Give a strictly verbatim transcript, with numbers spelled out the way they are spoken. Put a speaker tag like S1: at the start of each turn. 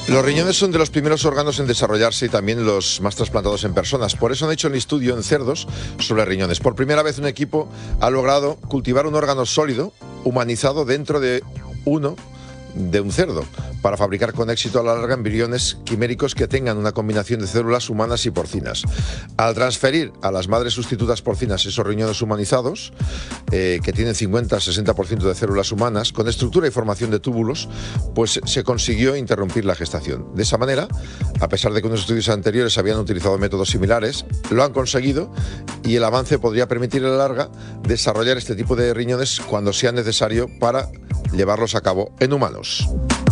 S1: Los riñones son de los primeros órganos en desarrollarse y también los más trasplantados en personas. Por eso han hecho un estudio en cerdos sobre riñones. Por primera vez un equipo ha logrado cultivar un órgano sólido, humanizado dentro de uno de un cerdo, para fabricar con éxito a la larga embriones quiméricos que tengan una combinación de células humanas y porcinas. Al transferir a las madres sustitutas porcinas esos riñones humanizados, eh, que tienen cincuenta a sesenta por ciento de células humanas, con estructura y formación de túbulos, pues se consiguió interrumpir la gestación. De esa manera, a pesar de que unos estudios anteriores habían utilizado métodos similares, lo han conseguido y el avance podría permitir a la larga desarrollar este tipo de riñones cuando sea necesario para llevarlos a cabo en humanos.